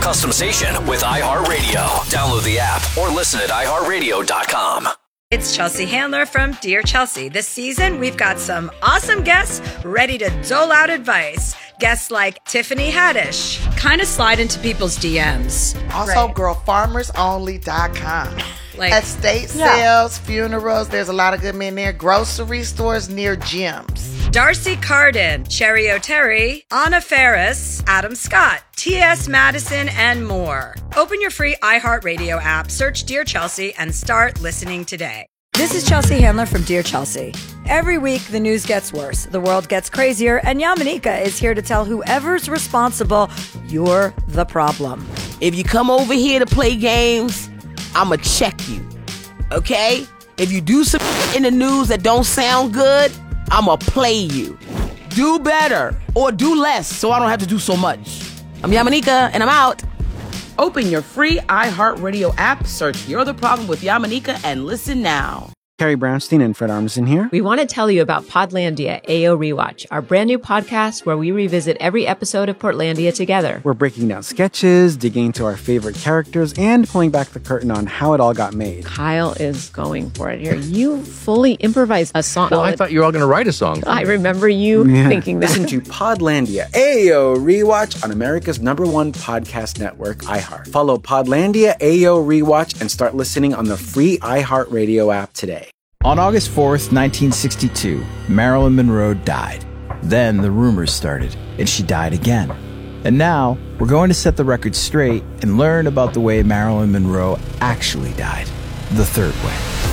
custom station with iHeartRadio. Download the app or listen at iHeartRadio.com. It's Chelsea Handler from Dear Chelsea. This season, we've got some awesome guests ready to dole out advice. Guests like Tiffany Haddish kind of slide into people's DMs. Also, girlfarmersonly.com. Like estate sales, funerals. There's a lot of good men there. Grocery stores near gyms. Darcy Carden, Cherry O'Terry, Anna Ferris, Adam Scott, T.S. Madison, and more. Open your free iHeartRadio app, search Dear Chelsea, and start listening today. This is Chelsea Handler from Dear Chelsea. Every week, the news gets worse, the world gets crazier, and Yamanika is here to tell whoever's responsible, you're the problem. If you come over here to play games, I'ma check you, okay? If you do some in the news that don't sound good, I'ma play you. Do better or do less so I don't have to do so much. I'm Yamanika and I'm out. Open your free iHeartRadio app, search You're the Problem with Yamanika, and listen now. Carrie Brownstein and Fred Armisen here. We want to tell you about Podlandia AO Rewatch, our brand new podcast where we revisit every episode of Portlandia together. We're breaking down sketches, digging into our favorite characters, and pulling back the curtain on how it all got made. Kyle is going for it here. You fully improvised a song. Well, I thought you were all going to write a song. I remember you thinking that. Listen to Podlandia AO Rewatch on America's #1 podcast network, iHeart. Follow Podlandia AO Rewatch and start listening on the free iHeartRadio app today. On August 4th, 1962, Marilyn Monroe died. Then the rumors started, and she died again. And now, we're going to set the record straight and learn about the way Marilyn Monroe actually died, the third way.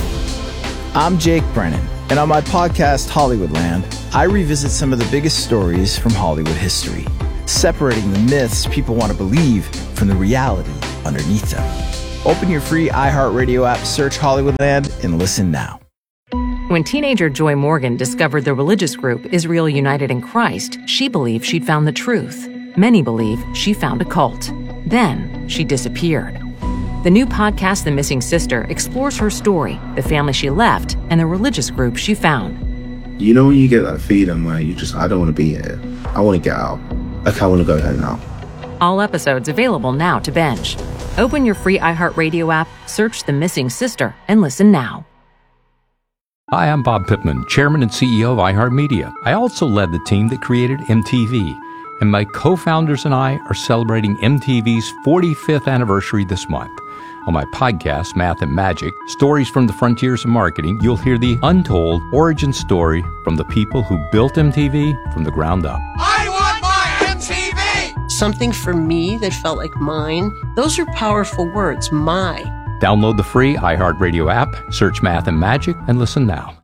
I'm Jake Brennan, and on my podcast, Hollywoodland, I revisit some of the biggest stories from Hollywood history, separating the myths people want to believe from the reality underneath them. Open your free iHeartRadio app, search Hollywoodland, and listen now. When teenager Joy Morgan discovered the religious group Israel United in Christ, she believed she'd found the truth. Many believe she found a cult. Then she disappeared. The new podcast, The Missing Sister, explores her story, the family she left, and the religious group she found. You know when you get that feeling where I don't want to be here. I want to get out. Like, I want to go home now. All episodes available now to binge. Open your free iHeartRadio app, search The Missing Sister, and listen now. Hi, I'm Bob Pittman, Chairman and CEO of iHeartMedia. I also led the team that created MTV, and my co-founders and I are celebrating MTV's 45th anniversary this month. On my podcast, Math and Magic, Stories from the Frontiers of Marketing, you'll hear the untold origin story from the people who built MTV from the ground up. I want my MTV! Something for me that felt like mine. Those are powerful words, my. Download the free iHeartRadio app, search Math and Magic, and listen now.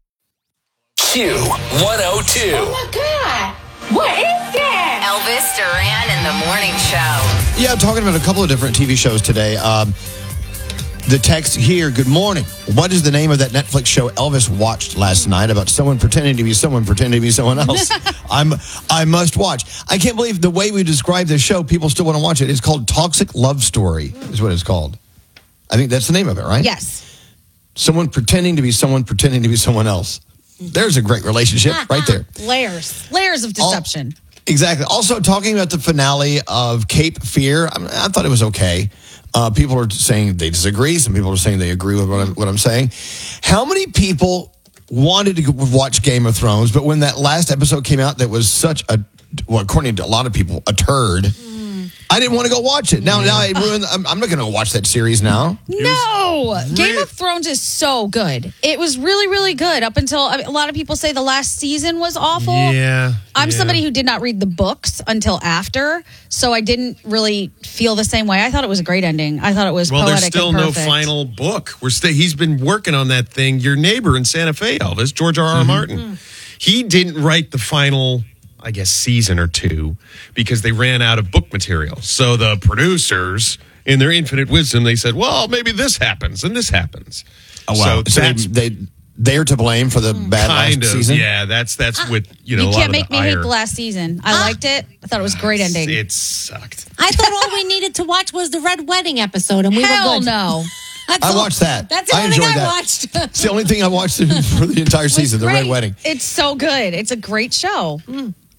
Q102. Oh my God! What is that? Elvis Duran in the Morning Show. Yeah, I'm talking about a couple of different TV shows today. The text here, good morning. What is the name of that Netflix show Elvis watched last night about someone pretending to be someone else? I must watch. I can't believe the way we describe this show, people still want to watch it. It's called Toxic Love Story, is what it's called. I think that's the name of it, right? Yes. Someone pretending to be someone else. There's a great relationship right there. Layers of deception. Exactly. Also, talking about the finale of Cape Fear, I thought it was okay. People are saying they disagree. Some people are saying they agree with what I'm saying. How many people wanted to watch Game of Thrones, but when that last episode came out that was such a, well, according to a lot of people, a turd, I didn't want to go watch it. Now I'm not going to watch that series now. No! Game of Thrones is so good. It was really, really good up until a lot of people say the last season was awful. Yeah. I'm somebody who did not read the books until after, so I didn't really feel the same way. I thought it was a great ending. I thought it was poetic and perfect. Well, there's still no final book. He's been working on that thing. Your neighbor in Santa Fe, Elvis, George R.R. Martin. He didn't write the final, I guess, season or two because they ran out of book material. So the producers, in their infinite wisdom, they said, well, maybe this happens and this happens. Oh, wow. So they're to blame for the bad last season? Yeah, that's what, you can't make me hate the last season. I liked it. I thought it was a great ending. It sucked. I thought all we needed to watch was the Red Wedding episode, and we were good. No. I watched that. That's the only thing I watched. It's the only thing I watched for the entire season, the Red Wedding. It's so good. It's a great show.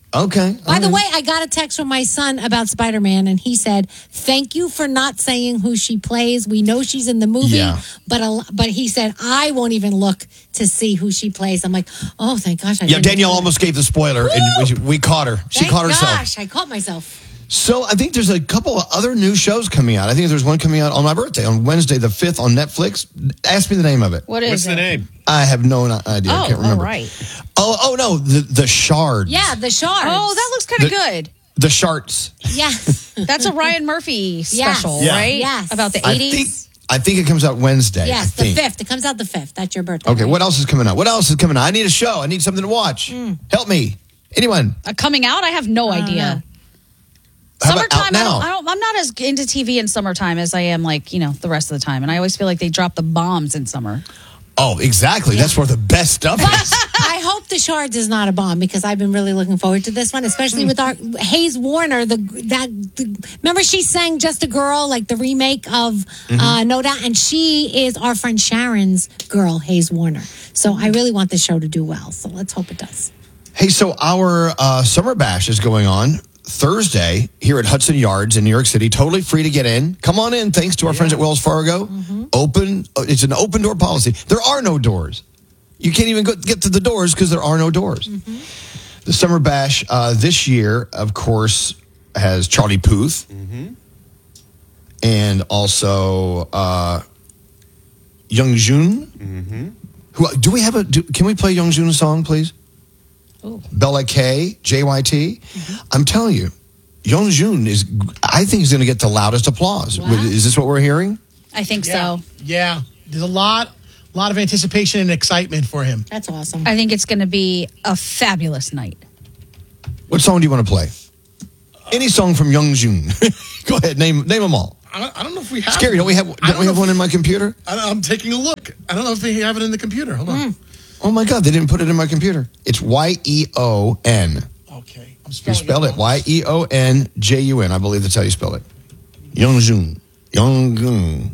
Okay. By the way, I got a text from my son about Spider-Man, and he said, "Thank you for not saying who she plays. We know she's in the movie, but he said I won't even look to see who she plays." I'm like, "Oh, thank gosh!" Danielle almost gave the spoiler, and we caught her. She caught herself. Gosh, I caught myself. So I think there's a couple of other new shows coming out. I think there's one coming out on my birthday on Wednesday, the 5th, on Netflix. Ask me the name of it. What's the name? I have no idea. I can't remember. All right. Oh no, the Shards. Yeah, the Shards. Oh, that looks kind of good. The Shards. Yeah. That's a Ryan Murphy special, Yes. right? Yes. About the 80s. I think it comes out Wednesday. Yes, I the think. 5th. It comes out the 5th. That's your birthday. Okay, right? what else is coming out? I need a show. I need something to watch. Help me. Anyone? Coming out? I have no idea. How about Summertime, out now? I'm not as into TV in summertime as I am, the rest of the time. And I always feel like they drop the bombs in summer. Oh, exactly. That's where the best stuff is. I hope the Shards is not a bomb because I've been really looking forward to this one, especially with our Hayes Warner. Remember she sang "Just a Girl," like the remake of No Doubt, and she is our friend Sharon's girl, Hayes Warner. So I really want this show to do well. So let's hope it does. Hey, so our Summer Bash is going on Thursday here at Hudson Yards in New York City. Totally free to get in. Come on in. Thanks to our friends at Wells Fargo. Open. It's an open door policy. There are no doors. You can't even get to the doors because there are no doors. The Summer Bash this year, of course, has Charlie Puth and also Young Jun. Who do we have? Can we play Young Jun's song, please? Bella K, JYT. I'm telling you, Young Jun I think he's going to get the loudest applause. Wow. Is this what we're hearing? I think so. Yeah. There's a lot of anticipation and excitement for him. That's awesome. I think it's going to be a fabulous night. What song do you want to play? Any song from Young Jun. Go ahead, name them all. I don't know if we have. Scary, don't we have one in my computer? I'm taking a look. I don't know if they have it in the computer. Hold on. Oh my God, they didn't put it in my computer. It's Y-E-O-N. Okay. I'm You spelling spell it Y-E-O-N-J-U-N. I believe that's how you spell it. Young Jun. Young Jun.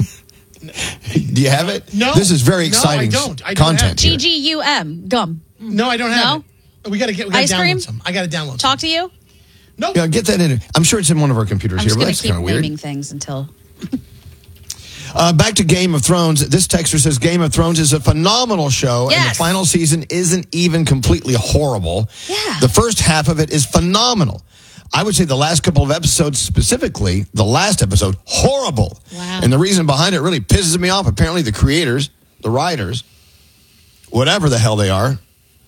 Do you have it? No. This is very exciting I don't content here. G-G-U-M. Gum. No, I don't have it. We got to Ice cream? download some. I got to download some. Talk to you? Yeah, get that in. I'm sure it's in one of our computers I'm here, just but going that's to keep kind of weird. naming things until... Back to Game of Thrones. This texter says Game of Thrones is a phenomenal show, and the final season isn't even completely horrible. Yeah. The first half of it is phenomenal. I would say the last couple of episodes, specifically the last episode, horrible. Wow. And the reason behind it really pisses me off. Apparently the creators, the writers, whatever the hell they are,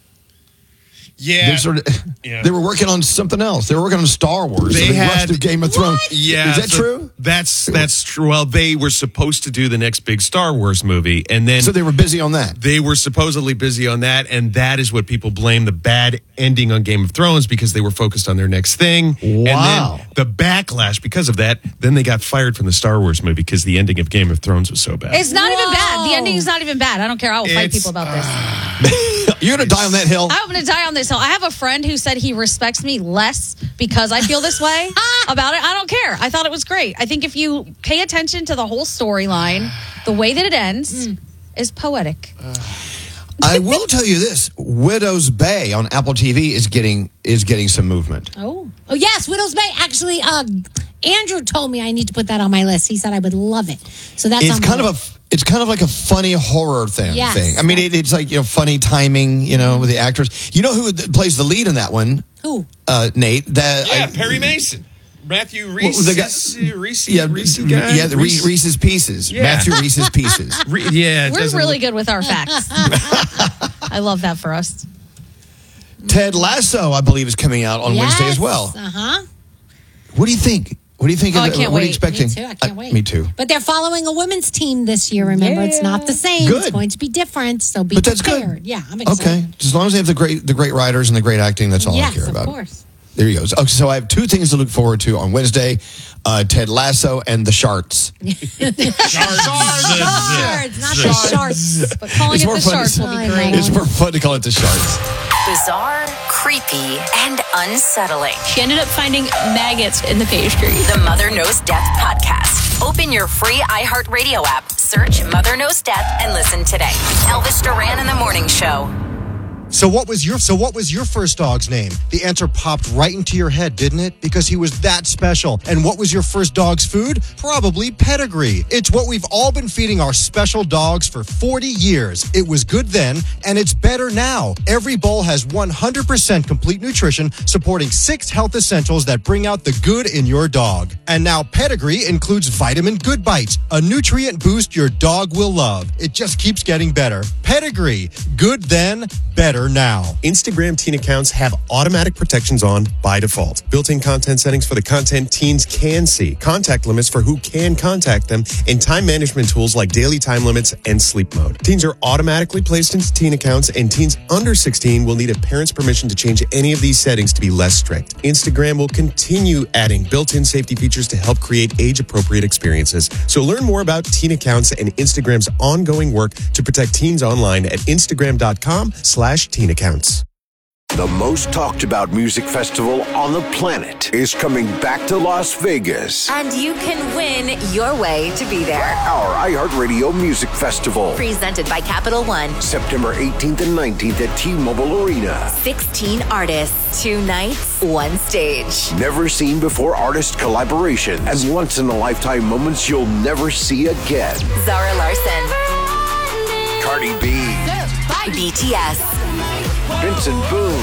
Yeah. They were working on something else. They were working on Star Wars. They had rushed to Game of Thrones. Yeah, Is that true? That's true. Well, they were supposed to do the next big Star Wars movie, and then so they were busy on that. They were supposedly busy on that, and that is what people blame the bad ending on Game of Thrones because they were focused on their next thing. Wow. And then the backlash because of that, then they got fired from the Star Wars movie because the ending of Game of Thrones was so bad. It's not even bad. The ending is not even bad. I don't care. I will fight people about this. You're going to die on that hill. I'm going to die on this hill. I have a friend who said he respects me less because I feel this way about it. I don't care. I thought it was great. I think if you pay attention to the whole storyline, the way that it ends is poetic. I will tell you this: Widow's Bay on Apple TV is getting some movement. Oh yes, Widow's Bay. Actually, Andrew told me I need to put that on my list. He said I would love it. So that's It's kind of like a funny horror thing. Yes. I mean, it's like funny timing. With the actors. You know who plays the lead in that one? Who? Nate. Perry Mason. Matthew Reese. Reese guy? Reese's Pieces. Yeah. Matthew Reese's Pieces. We're really good with our facts. I love that for us. Ted Lasso, I believe, is coming out on Wednesday as well. Uh-huh. What do you think? What do you think? Oh, I can't what are you wait. expecting? Me too. I can't wait. Me too. But they're following a women's team this year. Remember, it's not the same. Good. It's going to be different. So be But that's prepared. good. Yeah, I'm excited. Okay, as long as they have the great writers and the great acting, that's all I Yes, care about. of course. There you go. Okay, so I have two things to look forward to on Wednesday: Ted Lasso and the Sharks. Shards, not the sharks. But calling it the Sharks will be great. It's more fun to call it the Sharks. Bizarre, creepy, and unsettling. She ended up finding maggots in the pastry. The Mother Knows Death podcast. Open your free iHeartRadio app, search Mother Knows Death, and listen today. Elvis Duran in the Morning Show. So what was your first dog's name? The answer popped right into your head, didn't it? Because he was that special. And what was your first dog's food? Probably Pedigree. It's what we've all been feeding our special dogs for 40 years. It was good then, and it's better now. Every bowl has 100% complete nutrition, supporting 6 health essentials that bring out the good in your dog. And now Pedigree includes Vitamin Good Bites, a nutrient boost your dog will love. It just keeps getting better. Pedigree. Good then, better now. Instagram teen accounts have automatic protections on by default. Built-in content settings for the content teens can see, contact limits for who can contact them, and time management tools like daily time limits and sleep mode. Teens are automatically placed into teen accounts, and teens under 16 will need a parent's permission to change any of these settings to be less strict. Instagram will continue adding built-in safety features to help create age-appropriate experiences. So learn more about teen accounts and Instagram's ongoing work to protect teens online at Instagram.com/teen accounts. The most talked about music festival on the planet is coming back to Las Vegas. And you can win your way to be there. Our iHeartRadio Music Festival. Presented by Capital One. September 18th and 19th at T-Mobile Arena. 16 artists, 2 nights, 1 stage. Never seen before artist collaborations and once-in-a-lifetime moments you'll never see again. Zara Larsson. Cardi B. BTS. Vincent Boone.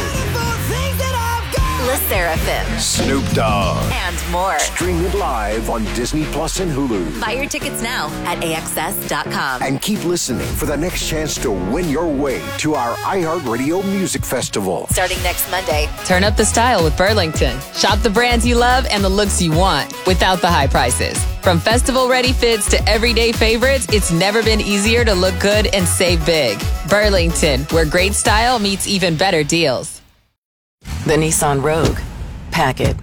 LE SSERAFIM. Snoop Dogg. And more. Stream it live on Disney Plus and Hulu. Buy your tickets now at AXS.com. And keep listening for the next chance to win your way to our iHeartRadio Music Festival. Starting next Monday. Turn up the style with Burlington. Shop the brands you love and the looks you want without the high prices. From festival-ready fits to everyday favorites, it's never been easier to look good and save big. Burlington, where great style meets even better deals. The Nissan Rogue. Pack it.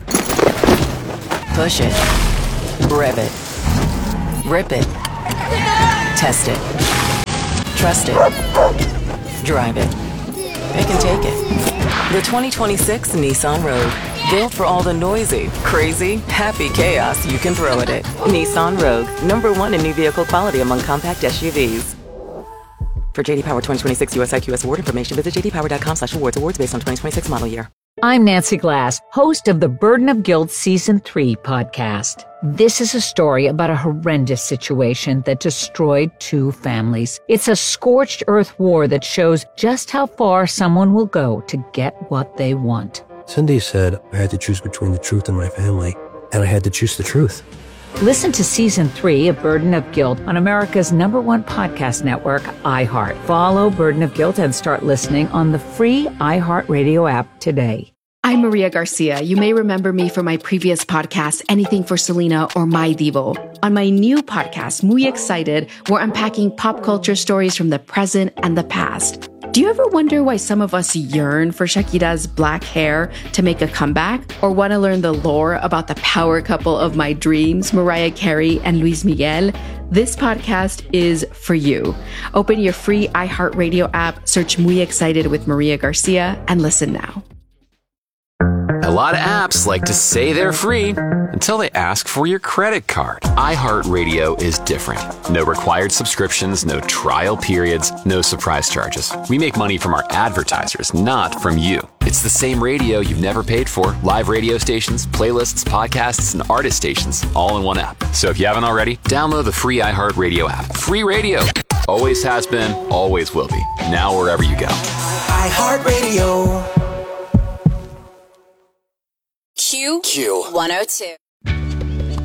Push it. Rev it. Rip it. Test it. Trust it. Drive it. Pick and take it. The 2026 Nissan Rogue. Built for all the noisy, crazy, happy chaos you can throw at it. Nissan Rogue. #1 in new vehicle quality among compact SUVs. For JD Power 2026 US IQS award information, visit jdpower.com/awards. Awards based on 2026 model year. I'm Nancy Glass, host of the Burden of Guilt Season 3 podcast. This is a story about a horrendous situation that destroyed 2 families. It's a scorched earth war that shows just how far someone will go to get what they want. Cindy said I had to choose between the truth and my family, and I had to choose the truth. Listen to Season 3 of Burden of Guilt on America's #1 podcast network, iHeart. Follow Burden of Guilt and start listening on the free iHeartRadio app today. I'm Maria Garcia. You may remember me from my previous podcast, Anything for Selena or My Divo. On my new podcast, Muy Excited, we're unpacking pop culture stories from the present and the past. Do you ever wonder why some of us yearn for Shakira's black hair to make a comeback? Or want to learn the lore about the power couple of my dreams, Mariah Carey and Luis Miguel? This podcast is for you. Open your free iHeartRadio app, search Muy Excited with Maria Garcia, and listen now. A lot of apps like to say they're free until they ask for your credit card. iHeartRadio is different. No required subscriptions, no trial periods, no surprise charges. We make money from our advertisers, not from you. It's the same radio you've never paid for. Live radio stations, playlists, podcasts, and artist stations all in one app. So if you haven't already, download the free iHeartRadio app. Free radio. Always has been, always will be. Now wherever you go. iHeartRadio. Q 102.